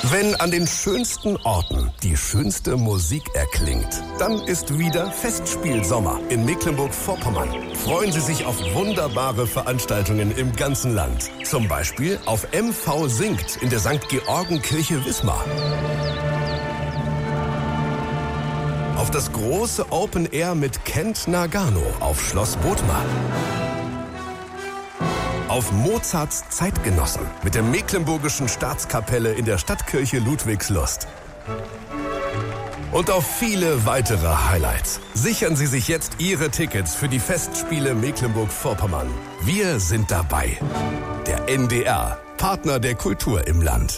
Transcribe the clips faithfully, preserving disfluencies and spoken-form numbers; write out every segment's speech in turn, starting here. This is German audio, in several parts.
Wenn an den schönsten Orten die schönste Musik erklingt, dann ist wieder Festspielsommer in Mecklenburg-Vorpommern. Freuen Sie sich auf wunderbare Veranstaltungen im ganzen Land. Zum Beispiel auf M V Singt in der Sankt Georgenkirche Wismar. Auf das große Open Air mit Kent Nagano auf Schloss Bothmar. Auf Mozarts Zeitgenossen mit der Mecklenburgischen Staatskapelle in der Stadtkirche Ludwigslust. Und auf viele weitere Highlights. Sichern Sie sich jetzt Ihre Tickets für die Festspiele Mecklenburg-Vorpommern. Wir sind dabei. Der N D R, Partner der Kultur im Land.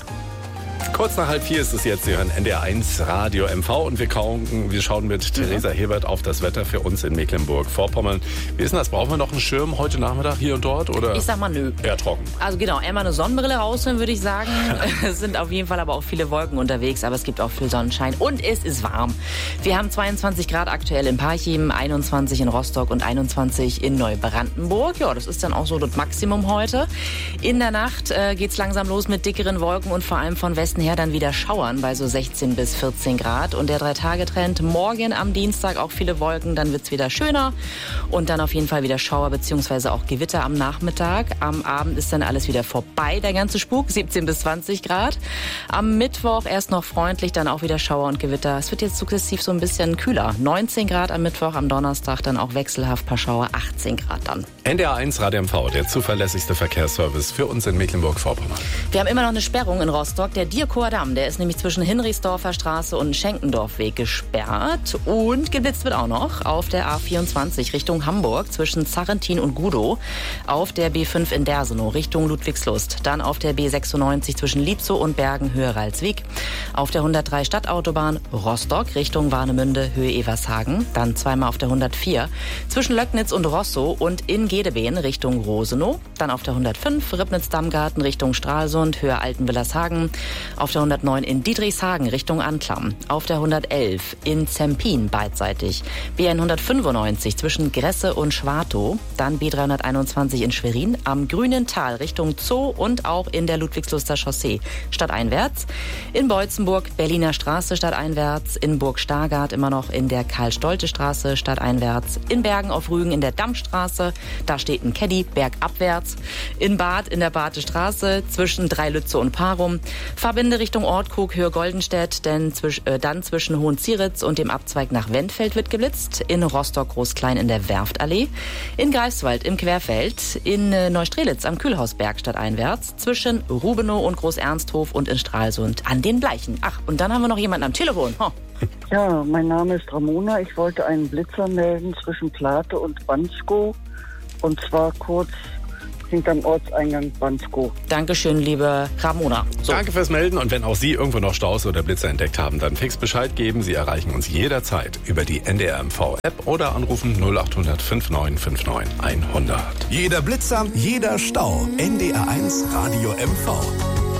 Kurz nach halb vier ist es jetzt. Sie hören N D R eins Radio M V und wir, kauen, wir schauen mit mhm. Theresa Hebert auf das Wetter für uns in Mecklenburg-Vorpommern. Wie ist denn das? Brauchen wir noch einen Schirm heute Nachmittag hier und dort? Oder ich sag mal nö. Eher trocken. Also genau, einmal eine Sonnenbrille rausholen, würde ich sagen. Es sind auf jeden Fall aber auch viele Wolken unterwegs, aber es gibt auch viel Sonnenschein und es ist warm. Wir haben zweiundzwanzig Grad aktuell in Parchim, einundzwanzig in Rostock und einundzwanzig in Neubrandenburg. Ja, das ist dann auch so das Maximum heute. In der Nacht äh, geht's langsam los mit dickeren Wolken und vor allem von Westen her dann wieder Schauern bei so sechzehn bis vierzehn Grad. Und der Drei-Tage-Trend morgen am Dienstag auch viele Wolken, dann wird's wieder schöner und dann auf jeden Fall wieder Schauer bzw. auch Gewitter am Nachmittag. Am Abend ist dann alles wieder vorbei, der ganze Spuk, siebzehn bis zwanzig Grad. Am Mittwoch erst noch freundlich, dann auch wieder Schauer und Gewitter. Es wird jetzt sukzessiv so ein bisschen kühler. neunzehn Grad am Mittwoch, am Donnerstag dann auch wechselhaft paar Schauer, achtzehn Grad dann. N D R eins Radio M V, der zuverlässigste Verkehrsservice für uns in Mecklenburg-Vorpommern. Wir haben immer noch eine Sperrung in Rostock. Der Dierkower Damm, der ist nämlich zwischen Hinrichsdorfer Straße und Schenkendorfweg gesperrt. Und geblitzt wird auch noch auf der A vierundzwanzig Richtung Hamburg zwischen Zarrentin und Gudow. Auf der B fünf in Dersenow Richtung Ludwigslust. Dann auf der B sechsundneunzig zwischen Lietzow und Bergen Höhe Ralswiek. Auf der hundertdrei Stadtautobahn Rostock Richtung Warnemünde Höhe Evershagen. Dann zweimal auf der hundertvier zwischen Löcknitz und Rosso und in Gedebeen Richtung Rosenow. Dann auf der hundertfünf Ribnitz-Dammgarten Richtung Stralsund Höhe Altenwillershagen. Auf der hundertneun in Dietrichshagen Richtung Anklam. Auf der hundertelf in Zempin beidseitig. B hundertfünfundneunzig zwischen Gresse und Schwartow. Dann B dreihunderteinundzwanzig in Schwerin am Grünen Tal Richtung Zoo und auch in der Ludwigsluster Chaussee stadteinwärts. In Beutzenburg Berliner Straße stadteinwärts. In Burg Stargard immer noch in der Karl-Stolte-Straße stadteinwärts. In Bergen auf Rügen in der Dammstraße. Da steht ein Caddy bergabwärts. In Bad in der Bade Straße zwischen Dreilütze und Parum. Verbinde Richtung Ortkrug Höhe Goldenstedt, denn zwisch, äh, dann zwischen Hohenzieritz und dem Abzweig nach Wendfeld wird geblitzt. In Rostock Großklein in der Werftallee. In Greifswald im Querfeld. In äh, Neustrelitz am Kühlhausberg stadteinwärts. Zwischen Rubenow und Groß-Ernsthof und in Stralsund an den Bleichen. Ach, und dann haben wir noch jemanden am Telefon. Oh. Ja, mein Name ist Ramona. Ich wollte einen Blitzer melden zwischen Plate und Bansko. Und zwar kurz hinterm Ortseingang Bansko. Dankeschön, liebe Ramona. So. Danke fürs Melden und wenn auch Sie irgendwo noch Staus oder Blitzer entdeckt haben, dann fix Bescheid geben. Sie erreichen uns jederzeit über die N D R M V-App oder anrufen null acht hundert neunundfünfzig neunundfünfzig hundert. Jeder Blitzer, jeder Stau. N D R eins Radio M V.